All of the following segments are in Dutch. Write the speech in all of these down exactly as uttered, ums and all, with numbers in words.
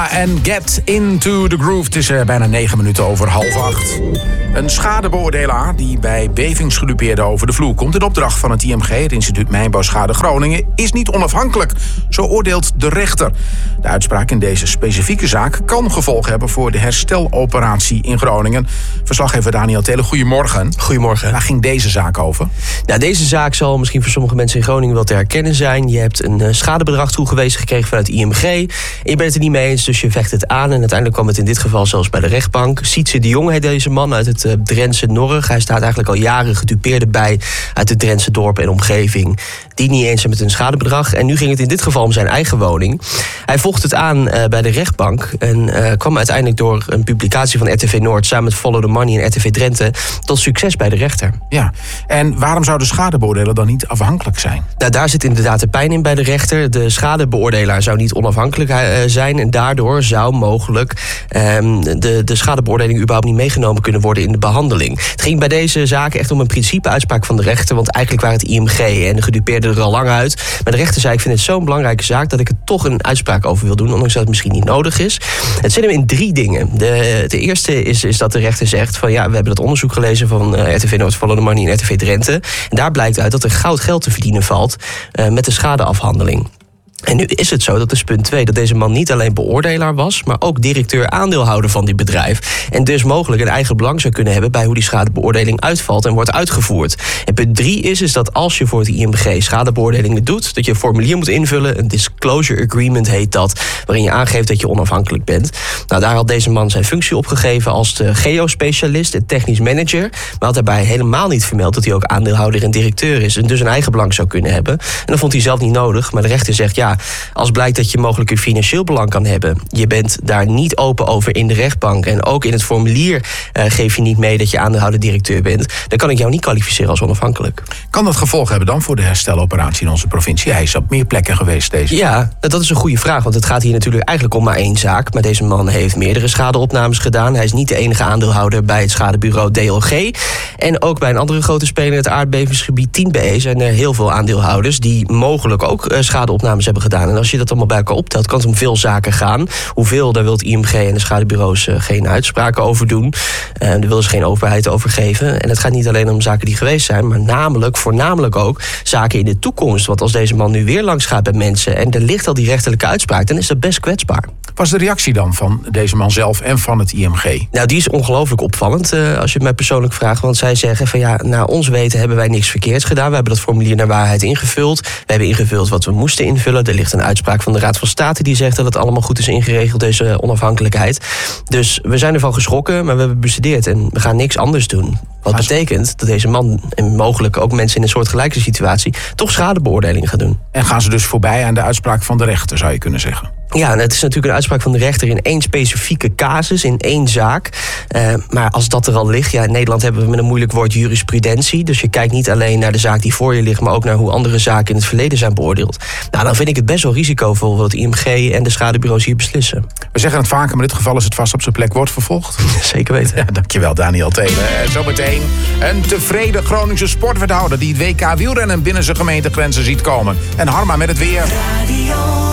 Sia en Get Into the Groove. Het is uh, bijna negen minuten over half acht. Een schadebeoordelaar die bij bevingsgedupeerden over de vloer komt in opdracht van het I M G, het Instituut Mijnbouwschade Groningen, is niet onafhankelijk. Zo oordeelt de rechter. De uitspraak in deze specifieke zaak kan gevolgen hebben voor de hersteloperatie in Groningen. Verslaggever Daniel Telen, goedemorgen. Goedemorgen. Waar ging deze zaak over? Nou, deze zaak zal misschien voor sommige mensen in Groningen wel te herkennen zijn. Je hebt een uh, schadebedrag toegewezen gekregen vanuit I M G. En je bent het er niet mee eens, dus je vecht het aan. En uiteindelijk kwam het in dit geval zelfs bij de rechtbank. Sietse de Jong heet deze man uit het uh, Drentse Norg. Hij staat eigenlijk al jaren gedupeerden bij uit het Drentse dorp en omgeving die niet eens zijn met een schadebedrag. En nu ging het in dit geval om zijn eigen woning. Hij vocht het aan uh, bij de rechtbank en uh, kwam uiteindelijk door een publicatie van R T V Noord samen met Follow the Money en R T V Drenthe tot succes bij de rechter. Ja, en waarom zou de schadebeoordelaar dan niet afhankelijk zijn? Nou, daar zit inderdaad de pijn in bij de rechter. De schadebeoordelaar zou niet onafhankelijk uh, zijn en daardoor zou mogelijk um, de, de schadebeoordeling überhaupt niet meegenomen kunnen worden in de behandeling. Het ging bij deze zaak echt om een principeuitspraak van de rechter, want eigenlijk waren het I M G en de gedupeerden er al lang uit. Maar de rechter zei, ik vind het zo'n belangrijke zaak dat ik er toch een uitspraak over wil doen, ondanks dat het misschien niet nodig is. Het zit hem in drie dingen. De, de eerste is, is dat de rechter zegt van ja, we hebben dat onderzoek gelezen van uh, R T V Noord, Follow the Money en R T V Drenthe. En daar blijkt uit dat er goud geld te verdienen valt uh, met de schadeafhandeling. En nu is het zo, dat is punt twee, dat deze man niet alleen beoordelaar was, maar ook directeur-aandeelhouder van dit bedrijf. En dus mogelijk een eigen belang zou kunnen hebben bij hoe die schadebeoordeling uitvalt en wordt uitgevoerd. En punt drie is, is dat als je voor het I M G schadebeoordelingen doet, dat je een formulier moet invullen, een disclosure agreement heet dat, waarin je aangeeft dat je onafhankelijk bent. Nou, daar had deze man zijn functie opgegeven als de geospecialist en technisch manager, maar had daarbij helemaal niet vermeld dat hij ook aandeelhouder en directeur is en dus een eigen belang zou kunnen hebben. En dat vond hij zelf niet nodig, maar de rechter zegt ja, als blijkt dat je mogelijk een financieel belang kan hebben, je bent daar niet open over in de rechtbank en ook in het formulier uh, geef je niet mee dat je aandeelhouder-directeur bent, dan kan ik jou niet kwalificeren als onafhankelijk. Kan dat gevolg hebben dan voor de hersteloperatie in onze provincie? Hij is op meer plekken geweest deze. Ja, dat is een goede vraag, want het gaat hier natuurlijk eigenlijk om maar één zaak, maar deze man heeft meerdere schadeopnames gedaan. Hij is niet de enige aandeelhouder bij het schadebureau D L G en ook bij een andere grote speler in het aardbevingsgebied tien B E zijn er heel veel aandeelhouders die mogelijk ook uh, schadeopnames hebben gedaan. En als je dat allemaal bij elkaar optelt, kan het om veel zaken gaan. Hoeveel, daar wil het I M G en de schadebureaus uh, geen uitspraken over doen. Uh, daar willen ze geen overheid over geven. En het gaat niet alleen om zaken die geweest zijn, maar namelijk, voornamelijk ook zaken in de toekomst. Want als deze man nu weer langs gaat bij mensen en er ligt al die rechterlijke uitspraak, dan is dat best kwetsbaar. Wat is de reactie dan van deze man zelf en van het I M G? Nou, die is ongelooflijk opvallend, uh, als je het mij persoonlijk vraagt. Want zij zeggen van ja, naar ons weten hebben wij niks verkeerds gedaan. We hebben dat formulier naar waarheid ingevuld. We hebben ingevuld wat we moesten invullen. Er ligt een uitspraak van de Raad van State die zegt dat het allemaal goed is ingeregeld, deze onafhankelijkheid. Dus we zijn ervan geschrokken, maar we hebben bestudeerd en we gaan niks anders doen. Wat betekent dat deze man en mogelijk ook mensen in een soortgelijke situatie toch schadebeoordelingen gaan doen. En gaan ze dus voorbij aan de uitspraak van de rechter, zou je kunnen zeggen? Ja, en het is natuurlijk een uitspraak van de rechter in één specifieke casus, in één zaak. Uh, maar als dat er al ligt, ja, in Nederland hebben we met een moeilijk woord jurisprudentie. Dus je kijkt niet alleen naar de zaak die voor je ligt, maar ook naar hoe andere zaken in het verleden zijn beoordeeld. Nou, dan vind ik het best wel risicovol wat het I M G en de schadebureaus hier beslissen. We zeggen het vaker, maar in dit geval is het vast op zijn plek, wordt vervolgd. Zeker weten. Ja, dankjewel, Daniel Telen. En zometeen een tevreden Groningse sportwethouder die het W K wielrennen binnen zijn gemeentegrenzen ziet komen. En Harma met het weer. Radio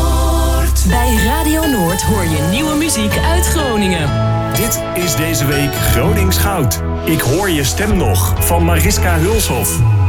Noord. Bij Radio Noord hoor je nieuwe muziek uit Groningen. Dit is deze week Gronings Goud. Ik hoor je stem nog van Mariska Hulshoff.